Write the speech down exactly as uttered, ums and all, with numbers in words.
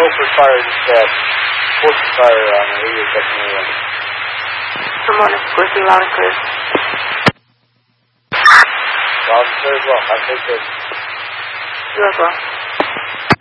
open fire instead. Open fire on the radio technician. Good morning, Squishy, loud and clear. Loud and clear as well. I think that. You as well.